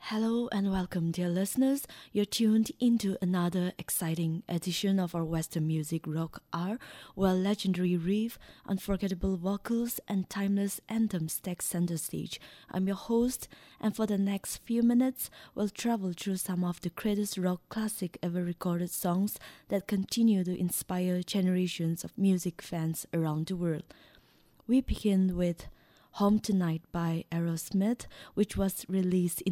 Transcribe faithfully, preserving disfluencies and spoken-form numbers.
Hello and welcome, dear listeners. You're tuned into another exciting edition of our Western Music Rock Hour, where legendary riff, unforgettable vocals, and timeless anthems take center stage. I'm your host, and for the next few minutes, we'll travel through some of the greatest rock classic ever recorded songs that continue to inspire generations of music fans around the world. We begin with Home Tonight by Aerosmith, which was released in